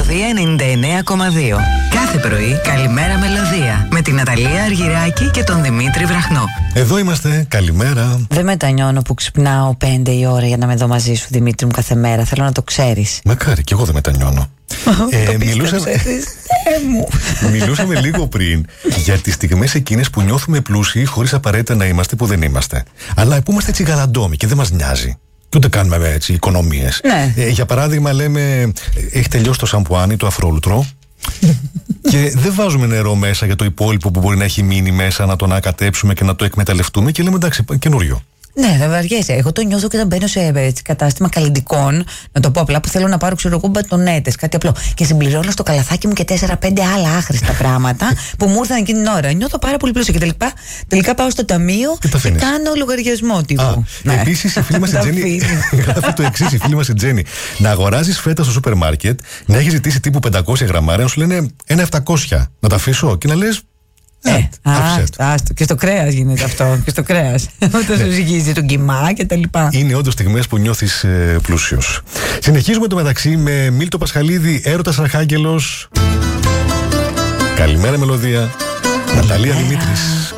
Μελωδία 99,2. Κάθε πρωί, καλημέρα Μελωδία. Με την Ναταλία Αργυράκη και τον Δημήτρη Βραχνό. Εδώ είμαστε, καλημέρα. Δεν μετανιώνω που ξυπνάω 5 η ώρα για να είμαι εδώ μαζί σου, Δημήτρη μου, κάθε μέρα. Θέλω να το ξέρεις. Μακάρι, και εγώ δεν μετανιώνω. Μιλούσαμε λίγο πριν για τις στιγμές εκείνες που νιώθουμε πλούσιοι χωρίς απαραίτητα να είμαστε που δεν είμαστε. Αλλά που είμαστε έτσι γαλαντόμοι και δεν μας νοιάζει. Και ούτε κάνουμε έτσι οικονομίες. Ναι. Για παράδειγμα, λέμε, έχει τελειώσει το σαμπουάνι, το αφρόλουτρο. Και δεν βάζουμε νερό μέσα για το υπόλοιπο που μπορεί να έχει μείνει μέσα, να το ανακατέψουμε και να το εκμεταλλευτούμε. Και λέμε εντάξει, καινούριο. Ναι, δεν βαριέσαι. Εγώ το νιώθω και όταν μπαίνω σε κατάστημα καλλιτικών, να το πω απλά, που θέλω να πάρω, ξέρω εγώ, μπατονέτες, κάτι απλό. Και συμπληρώνω στο καλαθάκι μου και 4-5 άλλα άχρηστα πράγματα που μου ήρθαν εκείνη την ώρα. Νιώθω πάρα πολύ πλούσια. Και τελικά πάω στο ταμείο και κάνω λογαριασμό τύπου. Ναι. Επίσης, η φίλη μας η Τζέννη γράφει το εξής: η φίλη μας η Τζέννη, να αγοράζεις φέτα στο σούπερ μάρκετ, να έχει ζητήσει τύπου 500 γραμμάρια, να σου λένε ένα 700. Να τα αφήσω και να λες. Άστο. Και στο κρέας γίνεται αυτό. Και στο κρέας. Όταν σου ζυγίζει τον κιμά και τα λοιπά. Είναι όντως στιγμές που νιώθεις πλούσιος. Συνεχίζουμε το μεταξύ με Μίλτο Πασχαλίδη, Έρωτας Αρχάγγελος. Καλημέρα Μελωδία. Ναταλία Δημήτρης.